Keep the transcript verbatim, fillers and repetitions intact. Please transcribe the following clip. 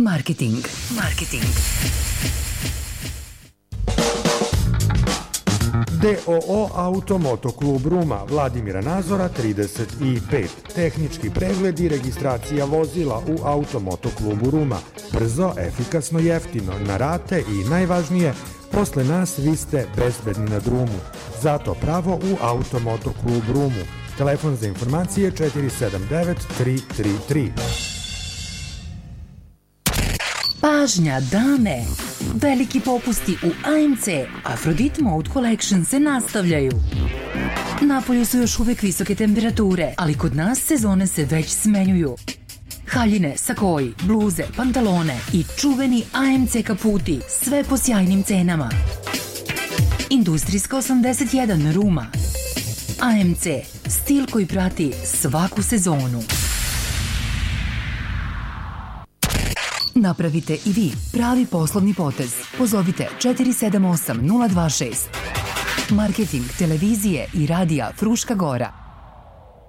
Marketing. Marketing. D O O Automoto klub Ruma Vladimira Nazora trideset pet. Tehnički pregled i registracija vozila u Automoto klubu Ruma. Brzo, efikasno, jeftino, na rate i najvažnije, posle nas vi ste bezbedni na drumu. Zato pravo u Automoto klub Rumu. Telefon za informacije četiri sedam devet tri tri tri. Pažnja, dame! Veliki popusti u A M C Aphrodite Mode Collection se nastavljaju. Napolju su još uvek visoke temperature, ali kod nas sezone se već smenjuju. Haljine, sakoji, bluze, pantalone i čuveni A M C kaputi, sve po sjajnim cenama. Industrijska osamdeset jedan Ruma. A M C, stil koji prati svaku sezonu. Napravite i vi pravi poslovni potez. Pozovite četiri sedam osam nula dva šest. Marketing televizije i radija Fruška Gora.